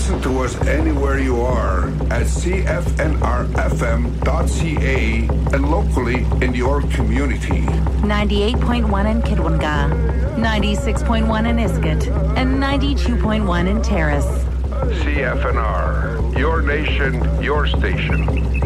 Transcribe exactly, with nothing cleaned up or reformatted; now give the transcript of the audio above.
Listen to us anywhere you are at c f n r f m dot c a and locally in your community. ninety-eight point one in Kidwinga, ninety-six point one in Iskut, and ninety-two point one in Terrace. C F N R, your nation, your station.